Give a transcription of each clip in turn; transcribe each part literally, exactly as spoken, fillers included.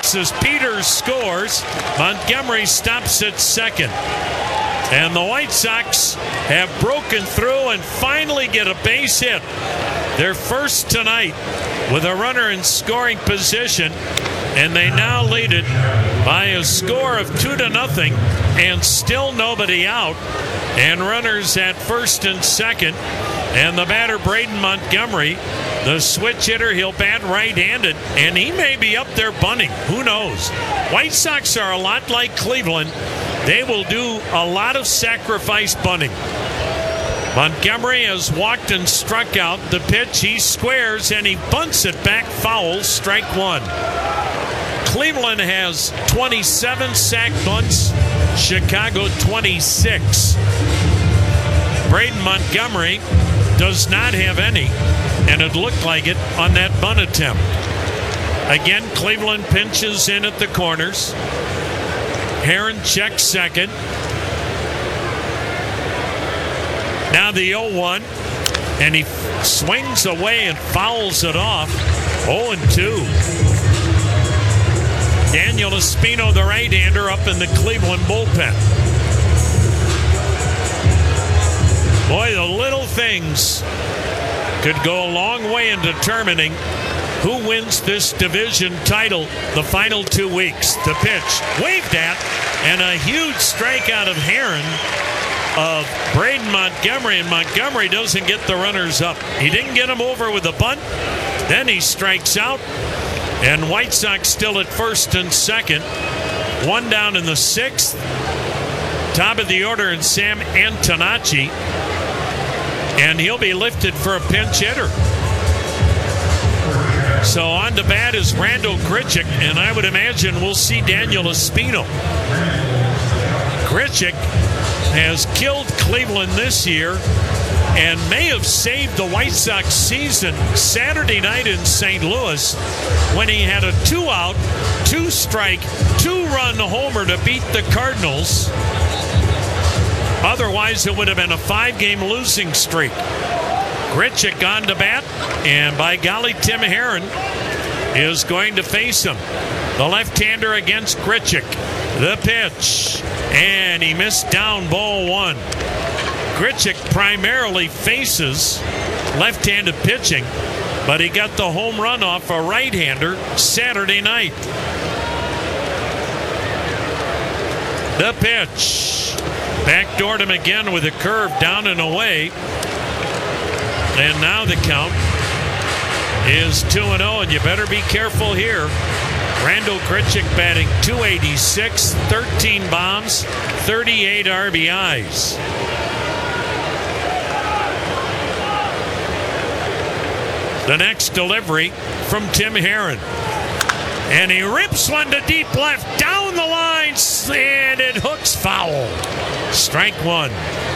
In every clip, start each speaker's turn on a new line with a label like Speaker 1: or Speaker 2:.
Speaker 1: As Peters scores, Montgomery stops at second. And the White Sox have broken through and finally get a base hit. Their first tonight with a runner in scoring position. And they now lead it by a score of two to nothing and still nobody out. And runners at first and second. And the batter, Braden Montgomery, the switch hitter, he'll bat right-handed, and he may be up there bunting. Who knows? White Sox are a lot like Cleveland. They will do a lot of sacrifice bunting. Montgomery has walked and struck out. The pitch, he squares, and he bunts it back foul, strike one. Cleveland has twenty-seven sac bunts, Chicago twenty-six. Braden Montgomery does not have any, and it looked like it on that bunt attempt. Again, Cleveland pinches in at the corners. Herron checks second. Now the oh one, and he swings away and fouls it off. oh and two. Daniel Espino, the right-hander, up in the Cleveland bullpen. Boy, the little things could go a long way in determining who wins this division title the final two weeks. The pitch, waved at, and a huge strikeout of Herron of Braden Montgomery, and Montgomery doesn't get the runners up. He didn't get them over with a bunt. Then he strikes out, and White Sox still at first and second. One down in the sixth. Top of the order, and Sam Antonacci. And he'll be lifted for a pinch hitter. So on to bat is Randal Grichuk, and I would imagine we'll see Daniel Espino. Grichuk has killed Cleveland this year and may have saved the White Sox season Saturday night in Saint Louis when he had a two-out, two-strike, two-run homer to beat the Cardinals. Otherwise, it would have been a five-game losing streak. Grichuk on to bat, and by golly, Tim Herron is going to face him. The left-hander against Grichuk. The pitch, and he missed down ball one. Grichuk primarily faces left-handed pitching, but he got the home run off a right-hander Saturday night. The pitch. Backdoored him again with a curve down and away. And now the count is two and oh, and you better be careful here. Randal Grichuk batting two eighty-six, thirteen bombs, thirty-eight R B Is. The next delivery from Tim Herron. And he rips one to deep left, down the line, and it hooks foul. Strike one.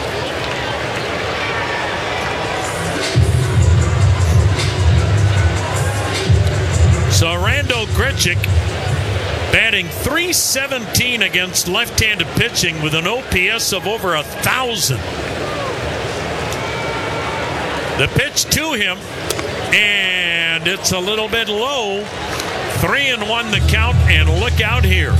Speaker 1: So Randal Grichuk batting three seventeen against left-handed pitching with an O P S of over a thousand. The pitch to him, and it's a little bit low. Three and one the count, and look out here.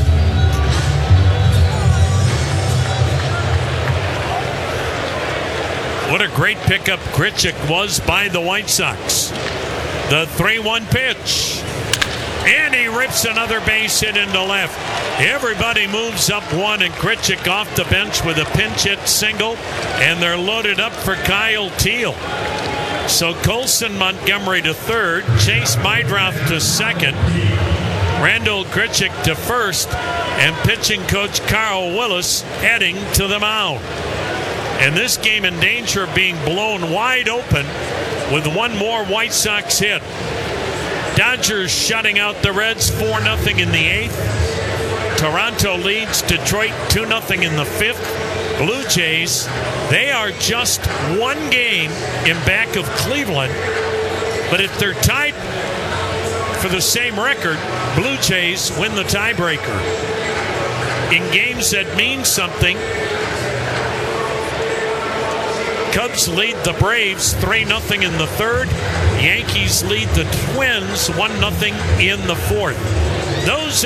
Speaker 1: What a great pickup Grichuk was by the White Sox. The three one pitch. And he rips another base hit into left. Everybody moves up one, and Grichuk off the bench with a pinch hit single, and they're loaded up for Kyle Teel. So Colson Montgomery to third, Chase Meidroth to second, Randal Grichuk to first, and pitching coach Carl Willis heading to the mound. And this game in danger of being blown wide open with one more White Sox hit. Dodgers shutting out the Reds four nothing in the eighth. Toronto leads Detroit two nothing in the fifth. Blue Jays, they are just one game in back of Cleveland. But if they're tied for the same record, Blue Jays win the tiebreaker. In games that mean something, Cubs lead the Braves three nothing in the third. Yankees lead the Twins one nothing in the fourth. Those